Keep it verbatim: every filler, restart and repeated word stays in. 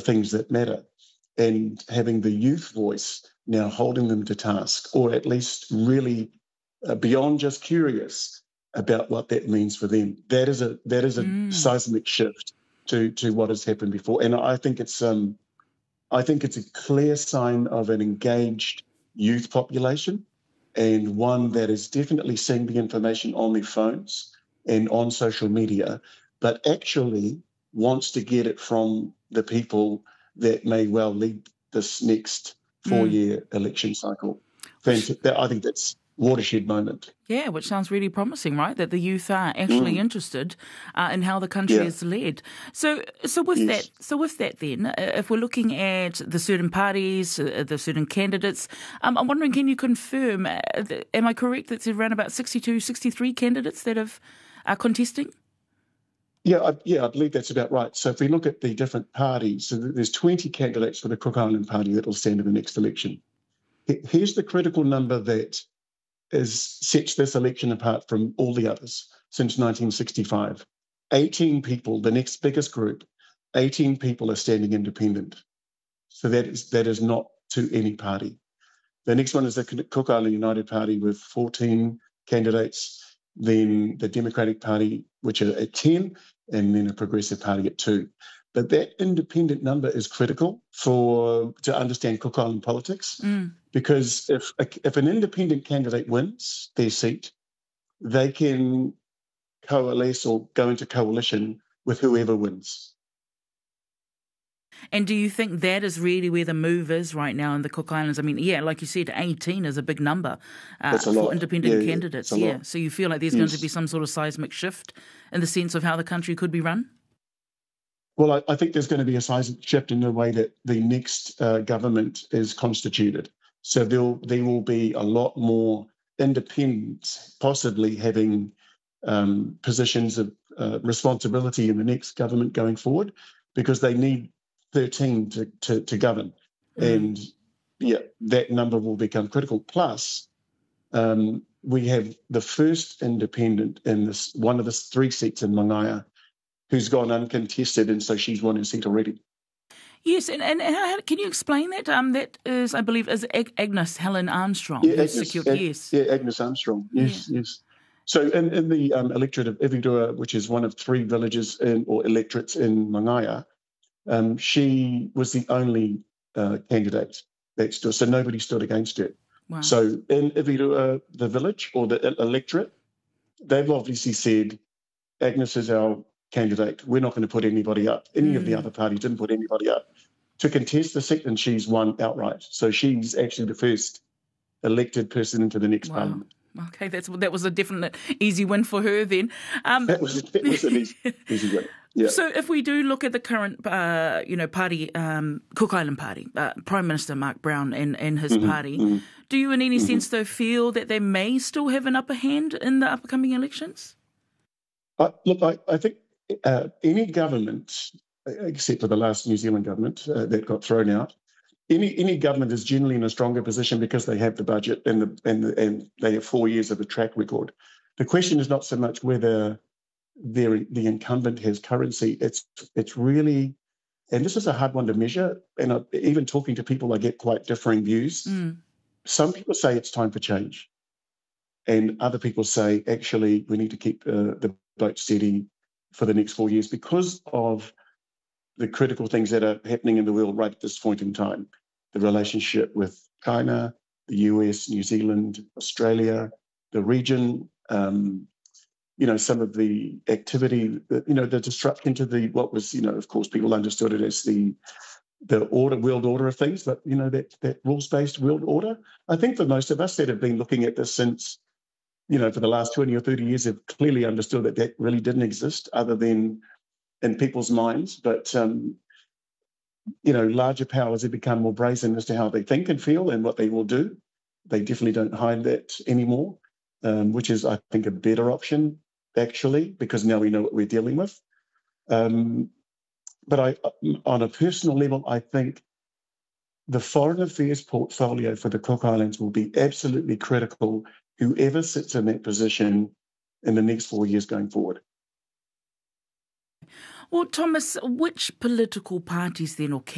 things that matter, and having the youth voice now holding them to task, or at least really uh, beyond just curious about what that means for them. That is a that is a Mm. seismic shift to to what has happened before, and I think it's um I think it's a clear sign of an engaged youth population, and one that is definitely seeing the information on their phones and on social media, but actually wants to get it from the people that may well lead this next four-year mm. election cycle. Which, I think that's watershed moment. Yeah, which sounds really promising, right? That the youth are actually mm. interested uh, in how the country yeah. is led. So, so with yes. that, so with that, then, uh, if we're looking at the certain parties, uh, the certain candidates, um, I'm wondering, can you confirm? Uh, the, am I correct that there's around about sixty-two, sixty-three candidates that have are contesting? Yeah, I, yeah, I believe that's about right. So, if we look at the different parties, so there's twenty candidates for the Cook Island Party that will stand in the next election. Here's the critical number that is sets this election apart from all the others since nineteen sixty-five. eighteen people, the next biggest group, eighteen people are standing independent. So that is that is not to any party. The next one is the Cook Island United Party with fourteen candidates, then the Democratic Party, which are at ten, and then a Progressive Party at two. But that independent number is critical for to understand Cook Island politics, mm. because if if an independent candidate wins their seat, they can coalesce or go into coalition with whoever wins. And do you think that is really where the move is right now in the Cook Islands? I mean, yeah, like you said, eighteen is a big number uh, for lot. independent yeah, candidates. Yeah, yeah, so you feel like there's yes. going to be some sort of seismic shift in the sense of how the country could be run? Well, I, I think there's going to be a seismic shift in the way that the next uh, government is constituted. So there there will be a lot more independents, possibly having um, positions of uh, responsibility in the next government going forward, because they need thirteen to, to, to govern. Mm. And yeah, that number will become critical. Plus, um, we have the first independent in this one of the three seats in Mangaya, who's gone uncontested, and so she's won her seat already. Yes, and, and how, can you explain that? Um, that is, I believe, is Agnes Helen Armstrong. Yeah, Agnes, secured, Ag- yes. yeah, Agnes Armstrong. Yes, yeah. yes. So in, in the um, electorate of Ividua, which is one of three villages in, or electorates in Mangaya, um, she was the only uh, candidate that stood, so nobody stood against her. Wow. So in Ividua, the village or the electorate, they've obviously said, Agnes is our candidate. We're not going to put anybody up. Any mm. of the other parties didn't put anybody up to contest the seat, and she's won outright. So she's actually the first elected person into the next wow. parliament. Okay, that's that was a definite easy win for her then. Um, that was that was an easy, easy win. Yeah. So if we do look at the current, uh, you know, party, um, Cook Island Party, uh, Prime Minister Mark Brown and, and his mm-hmm, party, mm-hmm. do you in any mm-hmm. sense though feel that they may still have an upper hand in the upcoming elections? Uh, look, I, I think uh, any government, except for the last New Zealand government uh, that got thrown out, any any government is generally in a stronger position because they have the budget and the and the, and they have four years of a track record. The question is not so much whether the incumbent has currency. It's it's really, and this is a hard one to measure. And I, even talking to people, I get quite differing views. Mm. Some people say it's time for change, and other people say actually we need to keep uh, the boat steady for the next four years because of the critical things that are happening in the world right at this point in time. The relationship with China, the U S, New Zealand, Australia, the region, um, you know, some of the activity, you know, the disruption to the, what was, you know, of course, people understood it as the the order, world order of things, but, you know, that, that rules-based world order. I think for most of us that have been looking at this since, you know, for the last twenty or thirty years have clearly understood that that really didn't exist other than in people's minds. But, um, you know, larger powers have become more brazen as to how they think and feel and what they will do. They definitely don't hide that anymore, um, which is, I think, a better option, actually, because now we know what we're dealing with. Um, but I, on a personal level, I think the foreign affairs portfolio for the Cook Islands will be absolutely critical, whoever sits in that position in the next four years going forward. Well, Thomas, which political parties then, or